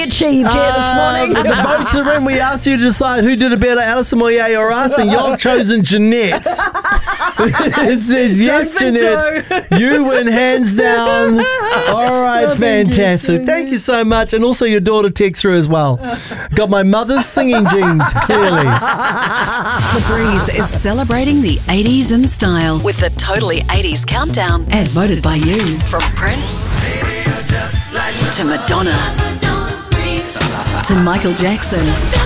achieved here this morning. The votes are in. We asked you to decide who did it better, Alison Moyet or us, and you've chosen Jeanette. It says yes, Jeanette. So. You win hands down. All right, fantastic. Thank you so much. And also your daughter texts through as well. Got my mother's singing genes, clearly. The Breeze is celebrating the 80s in style with the Totally 80s Countdown, as voted by you. From Prince to Madonna to Michael Jackson.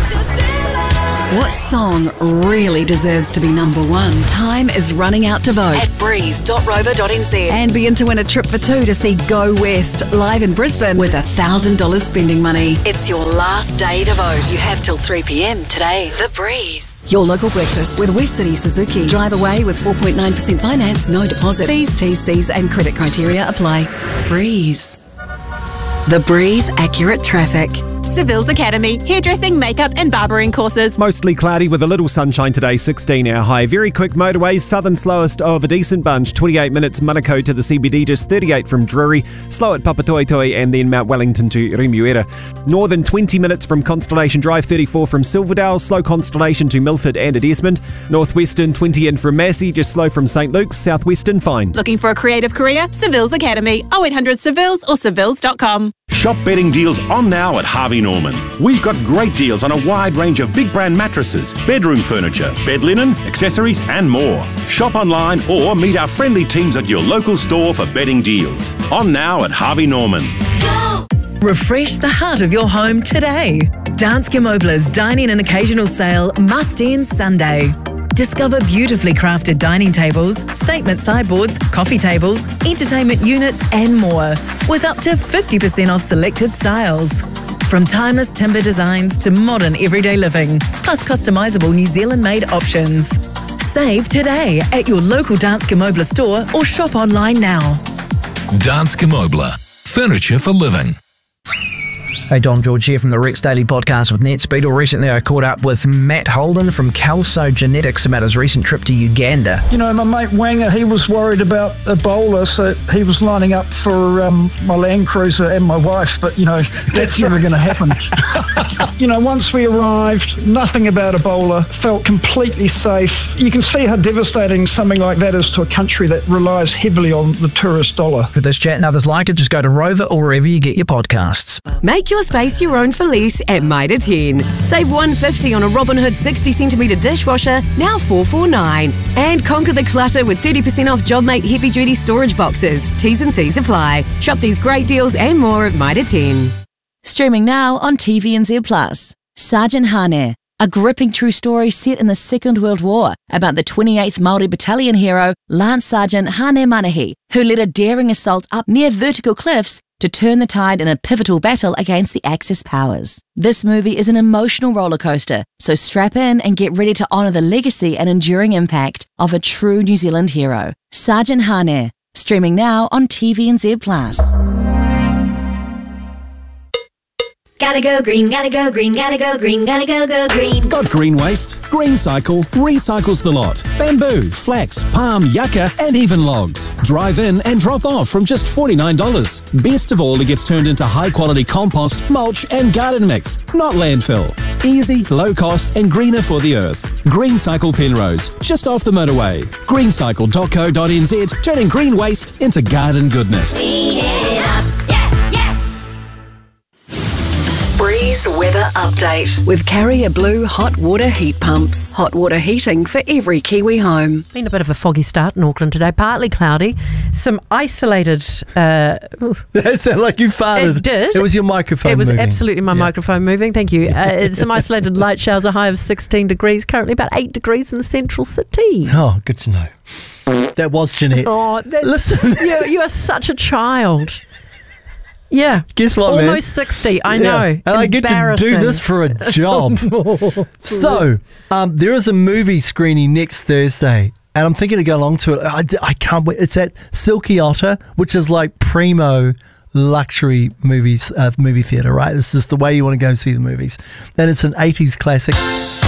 What song really deserves to be number one? Time is running out to vote at breeze.rover.nz and begin to win a trip for two to see Go West live in Brisbane with $1,000 spending money. It's your last day to vote. You have till 3 p.m. today. The Breeze. Your local breakfast with West City Suzuki. Drive away with 4.9% finance, no deposit. Fees, TCs and credit criteria apply. Breeze. The Breeze Accurate Traffic. Seville's Academy, hairdressing, makeup and barbering courses. Mostly cloudy with a little sunshine today, 16 our high. Very quick motorways, southern slowest of a decent bunch, 28 minutes Manukau to the CBD, just 38 from Drury, slow at Papatoetoe and then Mount Wellington to Remuera. Northern 20 minutes from Constellation Drive, 34 from Silverdale, slow Constellation to Milford and at Esmond. Northwestern 20 in from Massey, just slow from St Luke's, southwestern fine. Looking for a creative career? Seville's Academy, 0800 Sevilles or sevilles.com. Shop bedding deals on now at Harvey Norman. We've got great deals on a wide range of big brand mattresses, bedroom furniture, bed linen, accessories and more. Shop online or meet our friendly teams at your local store for bedding deals. On now at Harvey Norman. Go! Refresh the heart of your home today. Danske Møbler's Dining and Occasional Sale must end Sunday. Discover beautifully crafted dining tables, statement sideboards, coffee tables, entertainment units and more, with up to 50% off selected styles. From timeless timber designs to modern everyday living, plus customisable New Zealand-made options. Save today at your local Danske Møbler store or shop online now. Danske Møbler, furniture for living. Hey, Dom George here from the Rex Daily Podcast with NetSpeed. Recently, I caught up with Matt Holden from Kelso Genetics about his recent trip to Uganda. You know, my mate Wanger, he was worried about Ebola, so he was lining up for my Land Cruiser and my wife, but, you know, that's never going to happen. You know, once we arrived, nothing about Ebola, felt completely safe. You can see how devastating something like that is to a country that relies heavily on the tourist dollar. For this chat and others like it, just go to Rover or wherever you get your podcasts. Make your space your own for lease at Mitre 10. Save $150 on a Robinhood 60cm dishwasher, now $449. And conquer the clutter with 30% off JobMate heavy-duty storage boxes. T's and C's apply. Shop these great deals and more at Mitre 10. Streaming now on TVNZ+. Sergeant Hane, a gripping true story set in the Second World War about the 28th Māori Battalion hero Lance Sergeant Hane Manahi, who led a daring assault up near vertical cliffs to turn the tide in a pivotal battle against the Axis powers. This movie is an emotional rollercoaster, so strap in and get ready to honour the legacy and enduring impact of a true New Zealand hero. Sergeant Hane, streaming now on TVNZ+. Gotta go green, gotta go green, gotta go green, gotta go green. Got green waste? Green Cycle recycles the lot. Bamboo, flax, palm, yucca, and even logs. Drive in and drop off from just $49. Best of all, it gets turned into high-quality compost, mulch, and garden mix, not landfill. Easy, low cost, and greener for the earth. Green Cycle Penrose, just off the motorway. greencycle.co.nz, turning green waste into garden goodness. Clean it up. Breeze Weather Update with Carrier Blue Hot Water Heat Pumps. Hot water heating for every Kiwi home. Been a bit of a foggy start in Auckland today, partly cloudy. Some isolated... That sounded like you farted. It did. It was your microphone It was moving. absolutely my microphone moving, thank you. Some isolated light showers, a high of 16 degrees, currently about 8 degrees in the central city. Oh, good to know. That was Jeanette. Oh, listen. You are such a child. Yeah. Guess what, man? Almost 60, I know. And I get to do this for a job. So, there is a movie screening next Thursday, and I'm thinking to go along to it. I can't wait. It's at Silky Otter, which is like primo luxury movie theatre, right? This is the way you want to go and see the movies. And it's an 80s classic.